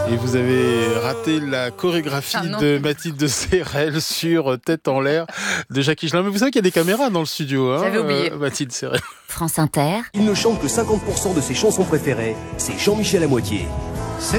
Et vous avez raté la chorégraphie de Mathilde Serrel sur Tête en l'air de Jacques Higelin. Mais vous savez qu'il y a des caméras dans le studio, hein, j'avais oublié. Mathilde Serrel. France Inter. Il ne chante que 50% de ses chansons préférées, c'est Jean-Michel Amoitié.